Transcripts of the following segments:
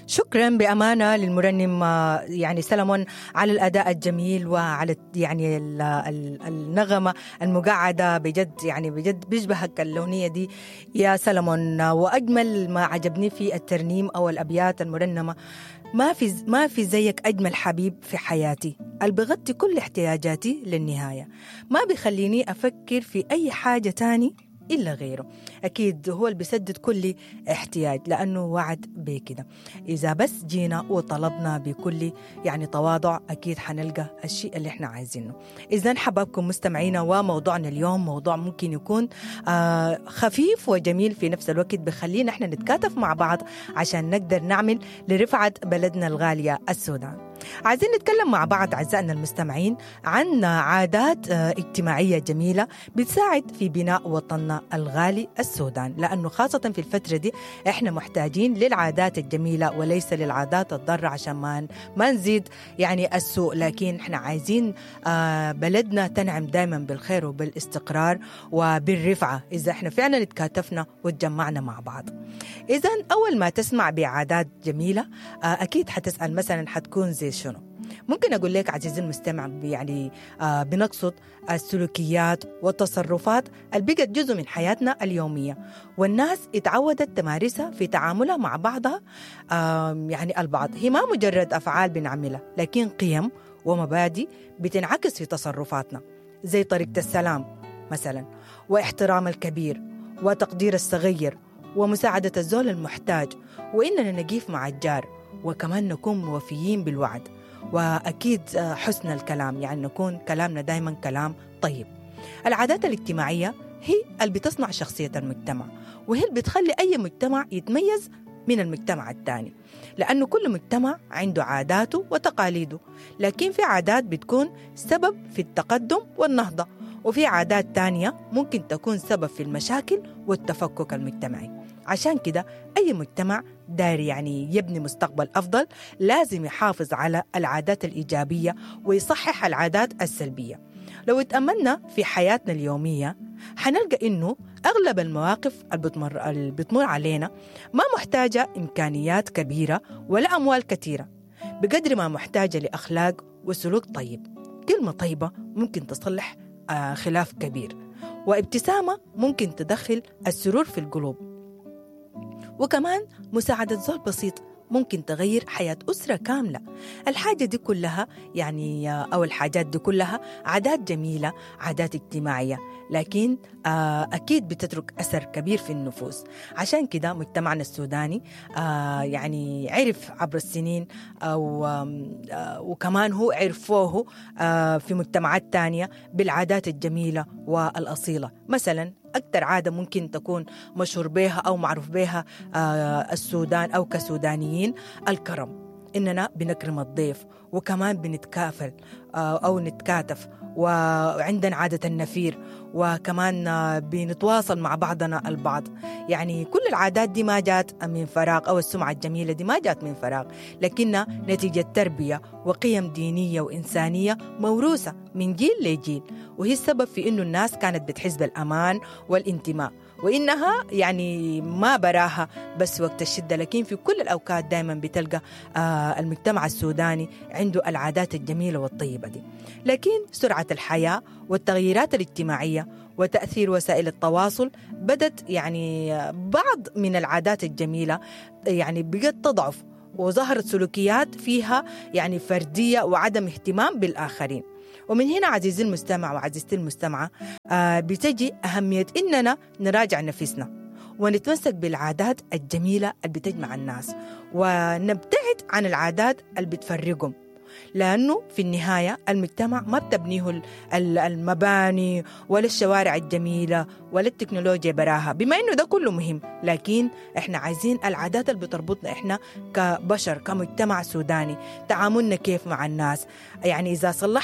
شكرا بأمانة للمرنم يعني سلمون على الأداء الجميل وعلى يعني النغمة المقعدة بجد، يعني بجد بيشبهك الأغنية دي يا سلمون. وأجمل ما عجبني في الترنيم أو الأبيات المرنمة، ما في زيك أجمل حبيب في حياتي، اللي بغطي كل احتياجاتي للنهاية، ما بيخليني أفكر في أي حاجة تاني إلا غيره. أكيد هو اللي بيسدد كل احتياج، لأنه وعد بكده. إذا بس جينا وطلبنا بكل يعني تواضع أكيد حنلقى الشيء اللي احنا عايزينه. إذن حبابكم مستمعينا، وموضوعنا اليوم موضوع ممكن يكون خفيف وجميل في نفس الوقت، بخلينا احنا نتكاتف مع بعض عشان نقدر نعمل لرفعة بلدنا الغالية السودان. عايزين نتكلم مع بعض أعزائنا المستمعين عن عادات اجتماعية جميلة بتساعد في بناء وطننا الغالي السودان، لأنه خاصة في الفترة دي احنا محتاجين للعادات الجميلة وليس للعادات الضارة، عشان ما نزيد يعني السوء، لكن احنا عايزين بلدنا تنعم دائما بالخير وبالاستقرار وبالرفعة إذا احنا فعلا اتكاتفنا وتجمعنا مع بعض. إذن أول ما تسمع بعادات جميلة أكيد حتسأل مثلا حتكون زي شنو؟ ممكن أقول لك عزيزي المستمع يعني بنقصد السلوكيات والتصرفات اللي بقت جزء من حياتنا اليومية، والناس اتعودت تمارسها في تعاملها مع بعضها يعني البعض. هي ما مجرد أفعال بنعملها، لكن قيم ومبادئ بتنعكس في تصرفاتنا، زي طريقة السلام مثلا، واحترام الكبير، وتقدير الصغير، ومساعدة الزول المحتاج، وإننا نقيف مع الجار، وكمان نكون موفيين بالوعد، وأكيد حسن الكلام، يعني نكون كلامنا دايما كلام طيب. العادات الاجتماعية هي اللي بتصنع شخصية المجتمع، وهي اللي بتخلي أي مجتمع يتميز من المجتمع الثاني، لأنه كل مجتمع عنده عاداته وتقاليده، لكن في عادات بتكون سبب في التقدم والنهضة، وفي عادات تانية ممكن تكون سبب في المشاكل والتفكك المجتمعي. عشان كده أي مجتمع داير يعني يبني مستقبل أفضل لازم يحافظ على العادات الإيجابية ويصحح العادات السلبية. لو اتأملنا في حياتنا اليومية حنلقى إنه أغلب المواقف اللي بتمر علينا ما محتاجة إمكانيات كبيرة ولا أموال كثيرة، بقدر ما محتاجة لأخلاق وسلوك طيب. كلمة طيبة ممكن تصلح خلاف كبير، وابتسامة ممكن تدخل السرور في القلوب، وكمان مساعدة زول بسيط ممكن تغير حياة أسرة كاملة. الحاجة دي كلها يعني أو الحاجات دي كلها عادات جميلة، عادات اجتماعية، لكن أكيد بتترك أثر كبير في النفوس. عشان كده مجتمعنا السوداني يعني عرف عبر السنين وكمان هو عرفوه في مجتمعات تانية بالعادات الجميلة والأصيلة. مثلا أكثر عادة ممكن تكون مشهور بها أو معروف بها السودان أو كسودانيين الكرم، إننا بنكرم الضيف، وكمان بنتكافل أو نتكاتف، وعندنا عادة النفير، وكمان بنتواصل مع بعضنا البعض. يعني كل العادات دي ما جات من فراغ، أو السمعة الجميلة دي ما جات من فراغ، لكنها نتيجة تربية وقيم دينية وإنسانية موروثة من جيل لجيل، وهي السبب في إنه الناس كانت بتحس بالأمان والانتماء، وإنها يعني ما براها بس وقت الشدة، لكن في كل الأوقات دائما بتلقى المجتمع السوداني عنده العادات الجميلة والطيبة دي. لكن سرعة الحياة والتغييرات الاجتماعية وتأثير وسائل التواصل بدت يعني بعض من العادات الجميلة يعني بقت تضعف، وظهرت سلوكيات فيها يعني فردية وعدم اهتمام بالآخرين. ومن هنا عزيزي المستمع وعزيزتي المستمعة بتجي أهمية إننا نراجع نفسنا ونتمسك بالعادات الجميلة اللي بتجمع الناس، ونبتعد عن العادات اللي بتفرقهم، لأنه في النهاية المجتمع ما بتبنيه المباني ولا الشوارع الجميلة ولا التكنولوجيا براها، بما إنه ده كله مهم، لكن إحنا عايزين العادات اللي بتربطنا إحنا كبشر كمجتمع سوداني، تعاملنا كيف مع الناس. يعني إذا صلحنا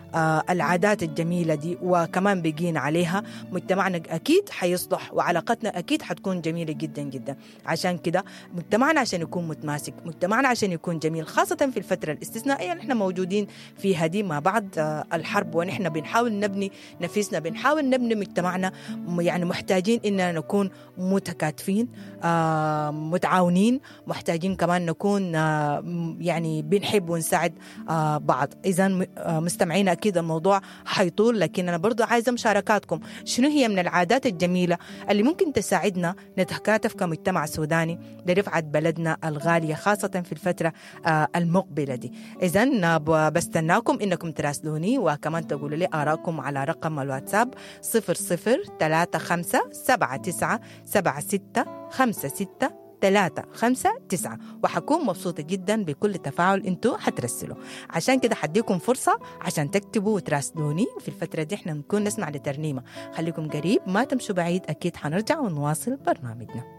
العادات الجميلة دي وكمان بقينا عليها، مجتمعنا أكيد حيصلح وعلاقتنا أكيد حتكون جميلة جدا جدا. عشان كده مجتمعنا عشان يكون متماسك، مجتمعنا عشان يكون جميل، خاصة في الفترة الاستثنائية نحن موجودين فيها دي ما بعد الحرب، ونحن بنحاول نبني نفسنا، بنحاول نبني مجتمعنا. يعني محتاجين إننا نكون متكاتفين، متعاونين، محتاجين كمان نكون يعني بنحب ونساعد بعض. إذن مستمعين أكيد الموضوع حيطول، لكن أنا برضو عايزة مشاركاتكم. شنو هي من العادات الجميلة اللي ممكن تساعدنا نتكاتف كمجتمع سوداني لرفعة بلدنا الغالية، خاصة في الفترة المقبلة دي؟ إذن بستناكم إنكم تراسلوني وكمان تقولوا لي آراءكم على رقم الواتساب 0035797656 وحكون مبسوطة جدا بكل تفاعل انتو حترسلوا. عشان كده حديكم فرصة عشان تكتبوا وتراسلوني. في الفترة دي احنا نكون نسمع لترنيمة. خليكم قريب، ما تمشوا بعيد، أكيد حنرجع ونواصل برنامجنا.